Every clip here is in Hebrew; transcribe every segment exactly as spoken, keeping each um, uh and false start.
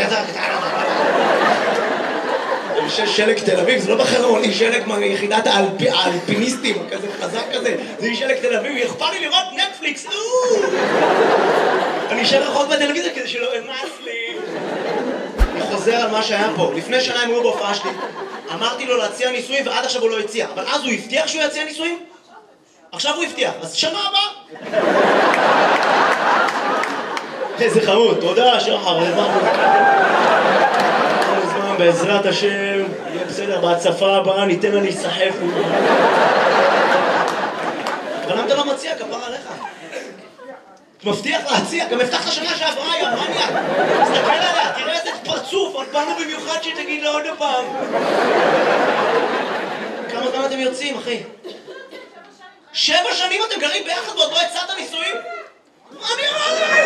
קצר, קצר. שלג תל אביב, זה לא בחרון, היא שלג מיחידת האלפיניסטים, כזה חזק כזה, זה היא שלג תל אביב, היא אכפה לי לראות נטפליקס, אני אשאר רחוק בטלוויזיה כדי שלא אמס לי. אני חוזר על מה שהיה פה, לפני שנה הם היו בהופעה שלי, אמרתי לו להציע ניסויים ועד עכשיו הוא לא הציע, אבל אז הוא הבטיח שהוא יציע ניסויים? עכשיו הוא הבטיח, אז שנה הבאה. איזה חמוד, תודה שחר, בעזרת השם, יהיה בסדר, בהצפה הבאה ניתן לה להיסחף. אבל למה אתה לא מציע, כפר עליך? מבטיח להציע, גם הבטחת שנה שעברה, יא מניאק. תסתכל עליה, תראה איזה פרצוף, אבל באנו במיוחד שתגיד לה עוד פעם. כמה זמן אתם יוצאים, אחי? שבע שנים אתם גרים ביחד ועוד לא הצעת נישואים? מה אני אומר?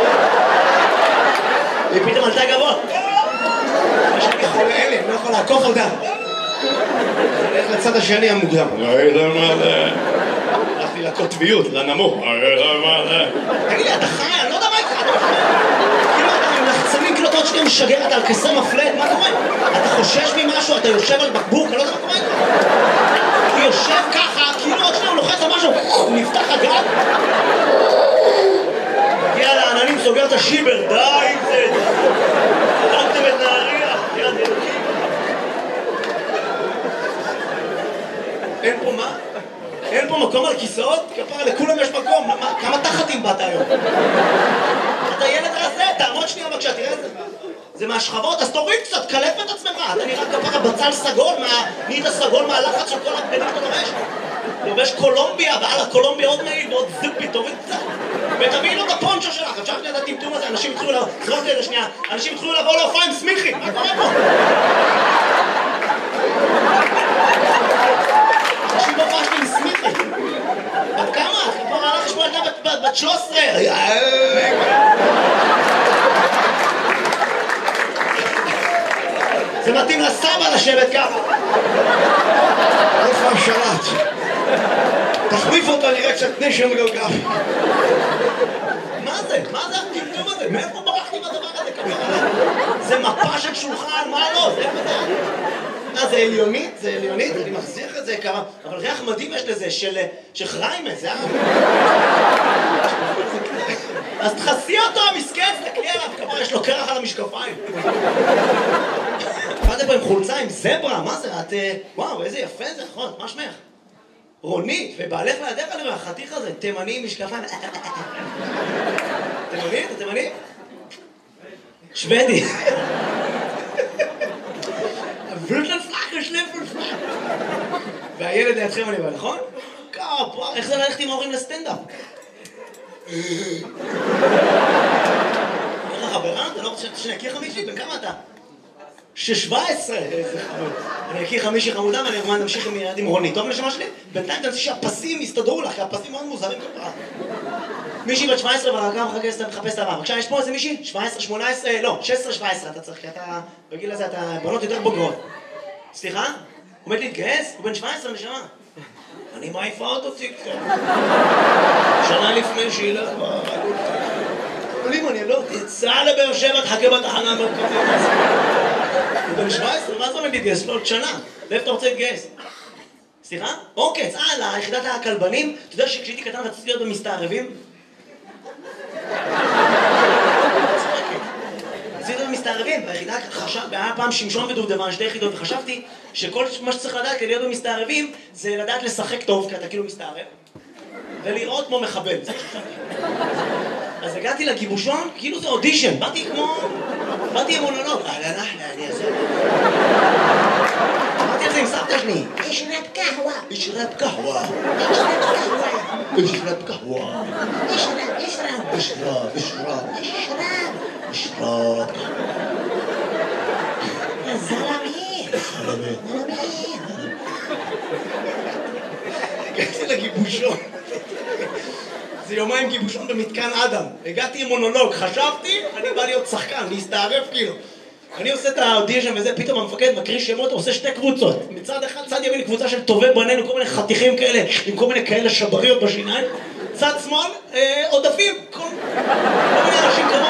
היא פתאום עלתה גבוה. יש לי חולה אלה, אני לא יכול לעקוף אותה. אני הולך לצד השני המוקדם. הלכתי לקוטביות, לנמוך. תגיד לי, אתה חי? אני לא יודע מה איתך. כאילו אתה עם לחצנים, כאילו אתה עוד שנייה משגר, אתה על כסר מפלט, מה קורה? אתה חושש ממשהו, אתה יושב על בקבוק, אני לא יודע מה קורה איתך. הוא יושב ככה, כאילו עוד שנייה הוא לוחץ על משהו, הוא נפתח הגג. הגיע לעננים, סוגר את השיבר, די עם זה. חתמתם את נהריה, יד אלוקים. אין פה מה? אין פה מקום על כיסאות? כפרה, לכולם יש מקום. כמה תחתים באת היום? אתה ילד רזה, תעמוד שנייה בבקשה, תראה את זה. זה מהשכבות, אז תוריד קצת, קלף את עצמך. אתה נראה כפרה בצל סגול, נהיית סגול מהלחץ של כל הבגדים שאתה לובש. לובש קולומביה, ועל הקולומביה עוד מעיל ועוד זופי, תוריד קצת. ותביאי לו את הפונצ'ו שלך, אפשר שנייה את הטמטום הזה, אנשים התחילו לבוא, זרוק לי את זה שנייה, אנשים התחילו לבוא להופעה עם סמיכי, מה קורה פה? אנשים בהופעה שלי עם סמיכי. בת כמה? כבר הלך לשמוע ילדה בת שלוש עשרה. זה מתאים לסבא לשבת ככה. איפה השלט? תחליף אותה נראה קצת נשם גלגל. מה זה? מה זה הטמטום הזה? מאיפה ברחתי מהדבר הזה כפרה? זה מפה של שולחן, מה לא? זה איפה זה? אה, זה עליונית? זה עליונית? אני מחזיר את זה כמה... אבל ריח מדהים יש לזה, של חריימה, זה היה... אז תחסי אותו, המסכן, תקלי עליו, כפרה, יש לו קרח על המשקפיים. באתם פה עם חולצה, עם זברה, מה זה? את... וואו, איזה יפה זה, נכון, מה שמך? רונית, ובעלך לידך אני רואה, החתיך הזה, תימני עם משקפיים. תימני? אתה תימני? שוודי. ורטל פלאקר, שלפל פלאקר. והילד לידכם אני בא, נכון? כפרה, איך זה ללכת עם ההורים לסטנדאפ? איך החברה? אתה לא רוצה שנכיר לך מישהי? בן כמה אתה? שש-שבע עשרה, איזה חמוד. אני אכיר חמישי חמודה ואני ארמן נמשיך עם ילד עם רוני. טוב לשמה שלי? בינתיים תנסי שהפסים יסתדרו לך, כי הפסים מאוד מוזרים כפרה. מישהי בת שבע עשרה והרגע מחפש את הבא. בבקשה, יש פה איזה מישהי? שבע עשרה, שמונה עשרה, לא, שש עשרה, שבע עשרה אתה צריך, כי אתה בגיל הזה, אתה בנות יותר בוגרות. סליחה? עומד להתגייס? הוא בן שבע עשרה נשמה. אני מעיפה אותו ציקצה. שנה לפני שילך ברגול. אבל אם אני לא תצא לבאר שבע, תחכה בתחנה בקפה. הוא בן שבע עשרה, מה זה עומד להתגייס? לא עוד שנה. לאיפה אתה רוצה להתגייס? סליחה? אוקיי, צאה, ליחידת הכלבנים. אתה יודע שכשהייתי קטן רציתי להיות במסתערבים? רציתי להיות במסתערבים. ביחידה היה פעם שמשון ודובדבן, שתי יחידות, וחשבתי שכל מה שצריך לדעת כדי להיות במסתערבים זה לדעת לשחק טוב, כי אתה כאילו מסתערב, ולראות כמו מחבל. אז הגעתי לגיבושון, כאילו זה אודישן, באתי כמו... באתי עם מונולוג. אהלן אחלה, אני אעשה... באתי על זה עם סבתא שלי. אשרת קהווה. אשרת קהווה. אשרת קהווה. אשרת קהווה. אשרת, אשרת. אשרת, אשרת. אשרת. אשרת. יא זלמי. זלמי. זלמי. הגעתי לגיבושון. זה יומיים גיבושון במתקן אדם. הגעתי עם מונולוג, חשבתי, אני בא להיות שחקן, להסתערף כאילו. אני עושה את האודישן וזה, פתאום המפקד מקריא שמות, עושה שתי קבוצות. מצד אחד, צד ימין, קבוצה של טובי בנינו, כל מיני חתיכים כאלה, עם כל מיני כאלה שבריות בשיניים. צד שמאל, עודפים, כל מיני אנשים כמוני